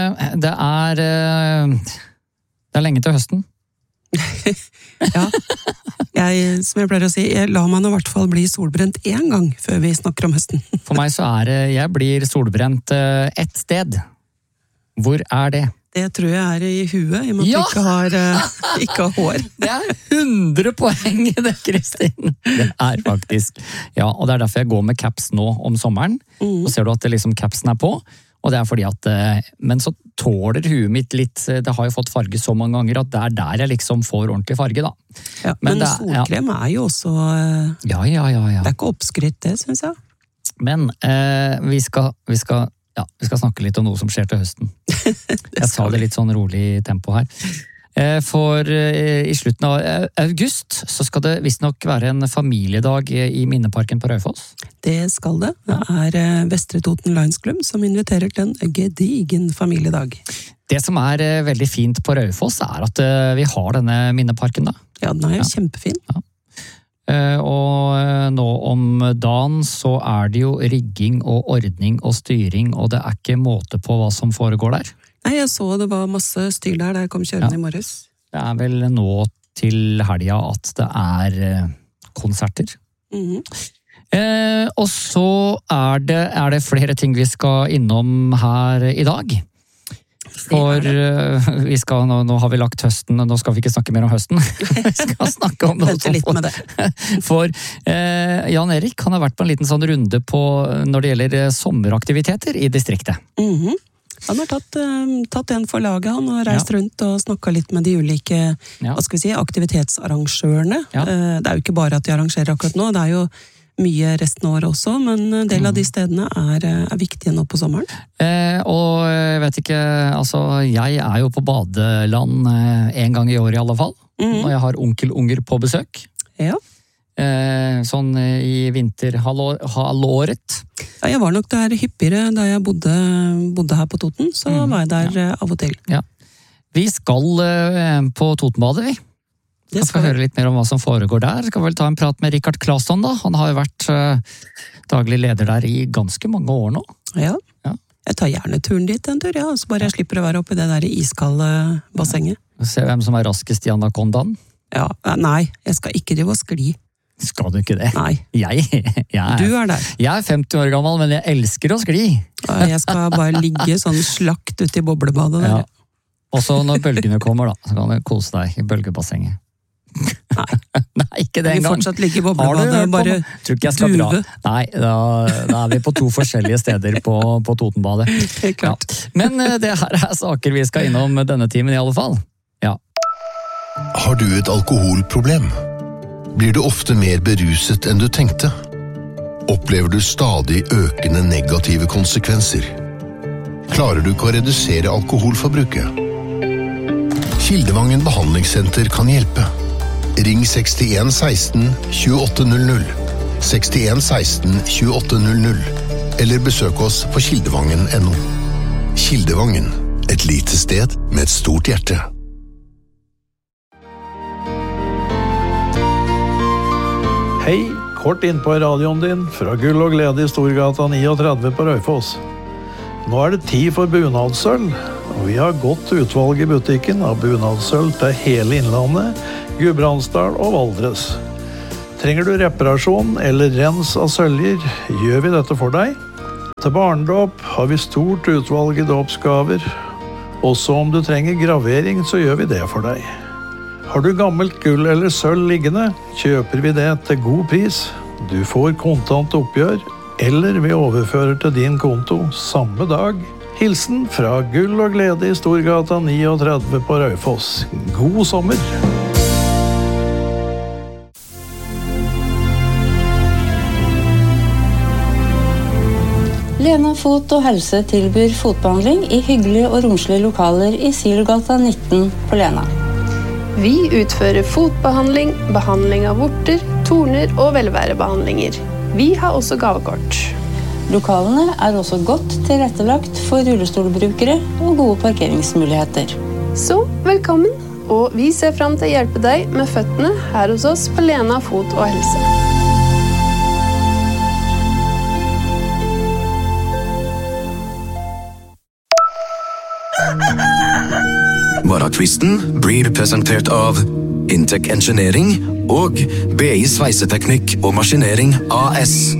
det er lenge til høsten. Ja, som jeg pleier å si, jeg lar meg i hvert fall bli solbrent en gang før vi snakker om høsten. For meg så jeg blir solbrent ett sted. Hvor det? Det tror jeg i huet, i og med at du ikke har hår. Det 100 poeng i det, Kristin. Det faktisk. Ja, og det derfor jeg går med caps nå om sommeren. Og ser du at liksom capsen på. Og det fordi at, men så tåler huet mitt litt, det har jo fått farge så mange ganger at det der jeg liksom får ordentlig farge da. Ja, men solkrem jo også, ja. Det ikke oppskrytt det, synes jeg. Men vi skal snakke litt om noe som skjer til høsten. Jeg sa det litt sånn rolig tempo her. For i slutten av august så skal det visstnok være en familiedag i Minneparken på Raufoss. Det skal det. Det Vestre Toten Lions Club som inviterer til en gedigen familiedag. Det som veldig fint på Raufoss at vi har denne minneparken da. Ja, den kjempefin. Ja. Og nå om dagen så det jo rigging og ordning og styring, og det ikke måte på hva som foregår der. Nei, jeg så det var masse styr der da jeg kom kjørende i morges. Det vel nå til helga at det konserter. Og så det flere ting vi skal innom her i dag. For vi skal, nå har vi lagt høsten, nå skal vi ikke snakke mer om høsten. Vi skal snakke om noe litt med det. For Jan Erik, han har vært på en liten sånn runde på når det gjelder sommeraktiviteter i distriktet. Han har tatt en for laget, han har reist rundt og snakket litt med de ulike aktivitetsarrangørene. Det jo ikke bare at de arrangerer akkurat nå, det jo mye resten av året også, men en del av de stedene viktige nå på sommeren. Og jeg vet ikke, altså jeg jo på badeland en gang i år i alle fall, når jeg har onkelunger på besøk. Ja. Sånn i vinterhalvåret. Ja, jeg var nok der hyppigere da jeg bodde her på Toten, så var jeg der av og til. Ja. Vi skal på Totenbadet, vi. Vi skal høre litt mer om hva som foregår der. Skal vel ta en prat med Rikard Klasson da. Han har jo vært daglig leder der i ganske mange år nå. Ja. Jeg tar gjerne turen dit en tur, så bare jeg slipper å være oppe i det der iskalde bassenget. Se hvem som raskest i anakondaen. Ja, nei, jeg skal ikke drive og skli. Skal du ikke det? Nei. Du der. Jeg 50 år gammel, men jeg elsker å skli. Jeg skal bare ligge sånn slakt ute i boblebadet der. Ja. Og så når bølgene kommer da, så kan du kose deg i bølgebassenget. Nei, ikke det engang. Vi fortsatt ligger i boblebadet og bare duve. Nei, da vi på 2 forskjellige steder på Totenbadet. Klart. Ja. Men det her saker vi skal innom denne timen i alle fall. Ja. Har du et alkoholproblem? Blir du ofte mer beruset enn du tenkte? Opplever du stadig økende negative konsekvenser? Klarer du ikke å redusere alkoholforbruket? Kildevangen behandlingssenter kan hjelpe. Ring 61 16 28 00, 61 16 28 00, eller besøk oss på kildevangen.no. Kildevangen, et lite sted med et stort hjerte. Hei, kort inn på radioen din fra Gull og Glede i Storgata 39 på Raufoss. Nå det tid for bunadssølv, og vi har godt utvalg i butikken av bunadssølv til hele Innlandet, Gudbrandsdal og Valdres. Trenger du reparasjon eller rens av søljer, gjør vi dette for deg. Til barndåp har vi stort utvalg i dåpsgaver. Også om du trenger gravering, så gjør vi det for deg. Har du gammelt gull eller sølv liggende, kjøper vi det til god pris. Du får kontant oppgjør, eller vi overfører til din konto samme dag. Hilsen fra Gull og Glede i Storgata 39 på Raufoss. God sommer! Lena Fot og Helse tilbyr fotbehandling i hyggelige og romslige lokaler i Silogata 19 på Lena. Vi utfører fotbehandling, behandling av vorter, torner og velværebehandlinger. Vi har også gavekort. Lokalene også godt tilrettelagt for rullestolbrukere og gode parkeringsmuligheter. Så velkommen, og vi ser frem til å hjelpe deg med føttene her hos oss på Lena Fot og Helse. Morgenquisten blir presentert av Intec Engineering og BI Sveiseteknikk og Maskinering AS.